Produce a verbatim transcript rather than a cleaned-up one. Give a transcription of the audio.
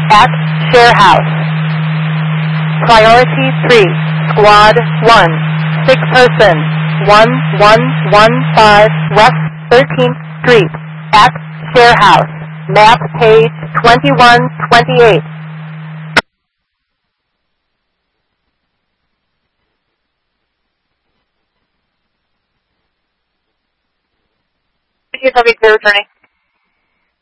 at Share House. Priority three, Squad one, six person, one one one five West thirteenth Street, at Share House, map page twenty-one twenty-eight. Thank you, W K, returning.